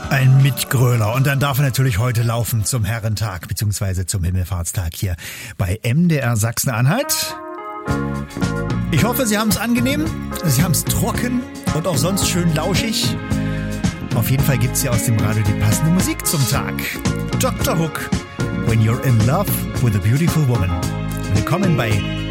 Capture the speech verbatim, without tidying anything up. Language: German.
Ein Mitgröler. Und dann darf er natürlich heute laufen zum Herrentag bzw. zum Himmelfahrtstag hier bei M D R Sachsen-Anhalt. Ich hoffe, Sie haben es angenehm, Sie haben es trocken und auch sonst schön lauschig. Auf jeden Fall gibt es hier aus dem Radio die passende Musik zum Tag. Doktor Hook, When You're in Love with a Beautiful Woman. Willkommen bei